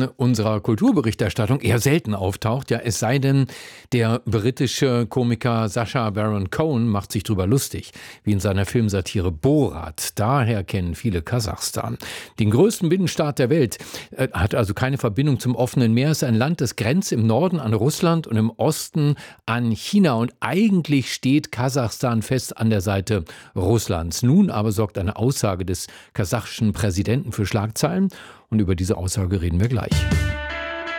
unserer Kulturberichterstattung eher selten auftaucht. Ja, es sei denn, der britische Komiker Sacha Baron Cohen macht sich drüber lustig, wie in seiner Filmsatire Borat. Daher kennen viele Kasachstan. Den größten Binnenstaat der Welt, hat also keine Verbindung zum offenen Meer, ist ein Land, das grenzt im Norden an Russland und im Osten an China. Und eigentlich steht Kasachstan fest an der Seite Russlands. Nun aber sorgt eine Aussage des kasachischen Präsidenten für Schlagzeilen. Und über diese Aussage reden wir gleich.